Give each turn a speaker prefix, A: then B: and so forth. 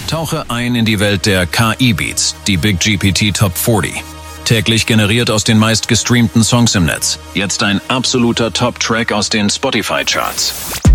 A: Tauche ein in die Welt der KI-Beats, die Big GPT Top 40. Täglich generiert aus den meist gestreamten Songs im Netz. Jetzt ein absoluter Top-Track aus den Spotify-Charts.